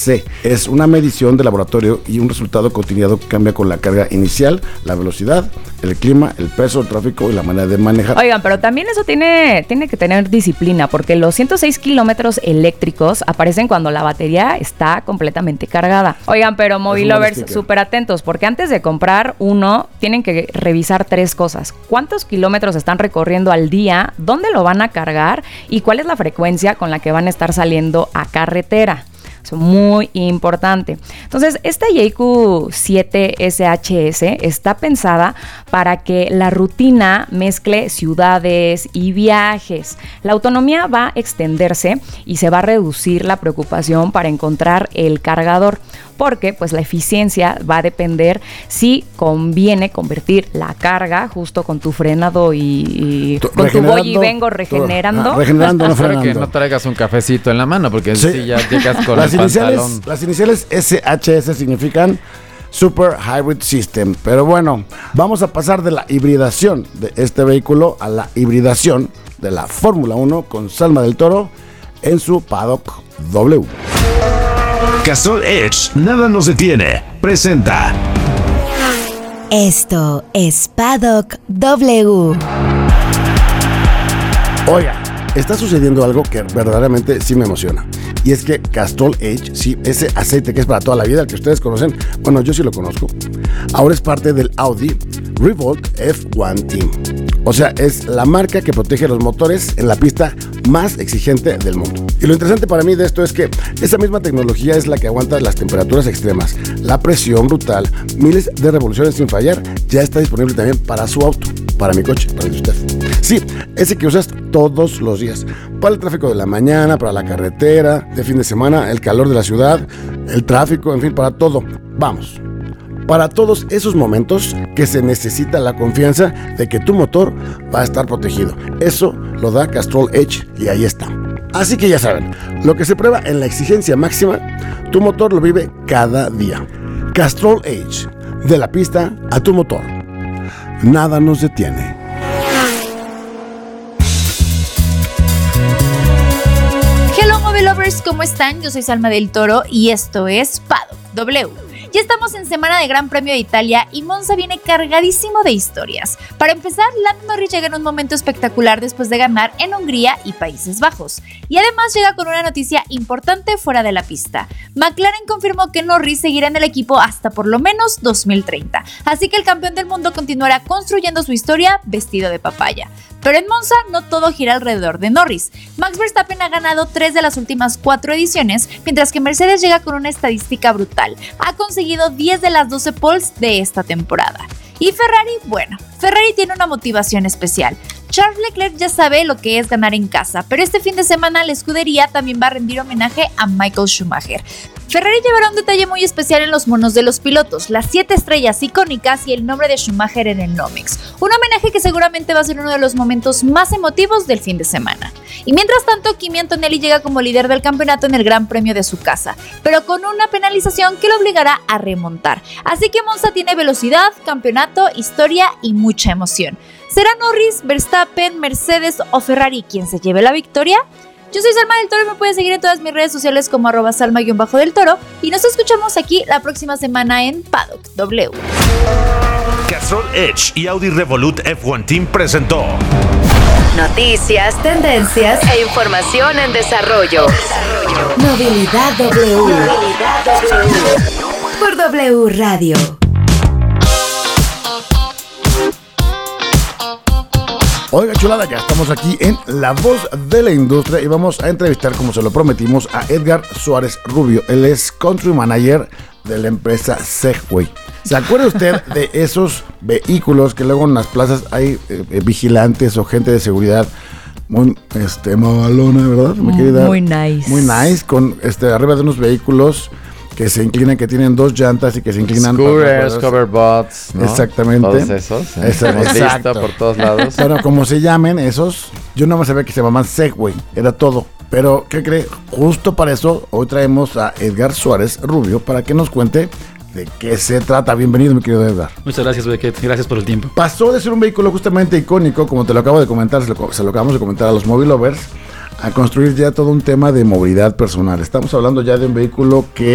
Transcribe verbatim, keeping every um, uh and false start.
C. Es una medición de laboratorio y un resultado continuado que cambia con la carga inicial, la velocidad, el clima, el peso, el tráfico y la manera de manejar. Oigan, pero también eso tiene, tiene que tener disciplina, porque los ciento seis kilómetros eléctricos aparecen cuando la batería está completamente cargada. Oigan, pero Mobilovers, súper atentos, porque antes de comprar uno, tienen que revisar tres cosas. ¿Cuántos kilómetros están recorriendo al día? ¿Dónde lo van a cargar? ¿Y cuál es la frecuencia con la que van a estar saliendo a carretera? Eso es muy importante. Entonces, esta J Q siete S H S está pensada para que la rutina mezcle ciudades y viajes. La autonomía va a extenderse y se va a reducir la preocupación para encontrar el cargador, porque pues la eficiencia va a depender si conviene convertir la carga justo con tu frenado y, y con tu voy y vengo regenerando. Ah, regenerando, no frenando. Para que no traigas un cafecito en la mano, porque sí, si ya llegas con las el iniciales, pantalón. Las iniciales S H S significan Super Hybrid System. Pero bueno, vamos a pasar de la hibridación de este vehículo a la hibridación de la Fórmula uno con Salma del Toro en su Paddock W. Castrol Edge, nada nos detiene. Presenta. Esto es Paddock W. Oiga, está sucediendo algo que verdaderamente sí me emociona. Y es que Castrol Edge, sí, ese aceite que es para toda la vida, el que ustedes conocen, bueno, yo sí lo conozco, ahora es parte del Audi Revolt F uno Team. O sea, es la marca que protege los motores en la pista más exigente del mundo. Y lo interesante para mí de esto es que esa misma tecnología es la que aguanta las temperaturas extremas, la presión brutal, miles de revoluciones sin fallar, ya está disponible también para su auto, para mi coche, para el de usted. Sí, ese que usas todos los días, para el tráfico de la mañana, para la carretera, de fin de semana, el calor de la ciudad, el tráfico, en fin, para todo. Vamos. Para todos esos momentos que se necesita la confianza de que tu motor va a estar protegido. Eso lo da Castrol Edge y ahí está. Así que ya saben, lo que se prueba en la exigencia máxima, tu motor lo vive cada día. Castrol Edge, de la pista a tu motor. Nada nos detiene. Hello Mobilovers, ¿cómo están? Yo soy Salma del Toro y esto es Paddock W. Ya estamos en semana de Gran Premio de Italia y Monza viene cargadísimo de historias. Para empezar, Lando Norris llega en un momento espectacular después de ganar en Hungría y Países Bajos. Y además llega con una noticia importante fuera de la pista. McLaren confirmó que Norris seguirá en el equipo hasta por lo menos dos mil treinta. Así que el campeón del mundo continuará construyendo su historia vestido de papaya. Pero en Monza no todo gira alrededor de Norris. Max Verstappen ha ganado tres de las últimas cuatro ediciones, mientras que Mercedes llega con una estadística brutal. Ha conseguido diez de las doce poles de esta temporada. Y Ferrari, bueno, Ferrari tiene una motivación especial. Charles Leclerc ya sabe lo que es ganar en casa, pero este fin de semana la escudería también va a rendir homenaje a Michael Schumacher. Ferrari llevará un detalle muy especial en los monos de los pilotos, las siete estrellas icónicas y el nombre de Schumacher en el Nomex. Un homenaje que seguramente va a ser uno de los momentos más emotivos del fin de semana. Y mientras tanto, Kimi Antonelli llega como líder del campeonato en el Gran Premio de su casa, pero con una penalización que lo obligará a remontar. Así que Monza tiene velocidad, campeonato, historia y mucha emoción. ¿Será Norris, Verstappen, Mercedes o Ferrari quien se lleve la victoria? Yo soy Salma del Toro y me puedes seguir en todas mis redes sociales como arroba salma-del Toro y nos escuchamos aquí la próxima semana en Paddock W. Castrol Edge y Audi Revolut F uno Team presentó Noticias, tendencias e información en desarrollo. Movilidad W. Movilidad W. Por W Radio. Oiga, chulada, ya estamos aquí en La Voz de la Industria y vamos a entrevistar, como se lo prometimos, a Edgar Suárez Rubio. Él es Country Manager de la empresa Segway. ¿Se acuerda usted de esos vehículos que luego en las plazas hay eh, eh, vigilantes o gente de seguridad muy este, mamalona, ¿verdad? Mi querida, muy nice. Muy nice, con este, arriba de unos vehículos que se inclinan, que tienen dos llantas y que se inclinan. Scooters, coverbots, ¿no? Exactamente. Todos esos. ¿eh? Esa, Hemos exacto. visto por todos lados. Bueno, como se llamen esos, yo no me sabía que se llamaban Segway, era todo. Pero, ¿qué cree? Justo para eso, hoy traemos a Edgar Suárez Rubio para que nos cuente de qué se trata. Bienvenido, mi querido Edgar. Muchas gracias, Beckett. Gracias por el tiempo. Pasó de ser un vehículo justamente icónico, como te lo acabo de comentar, se lo, se lo acabamos de comentar a los Mobilovers, a construir ya todo un tema de movilidad personal. Estamos hablando ya de un vehículo que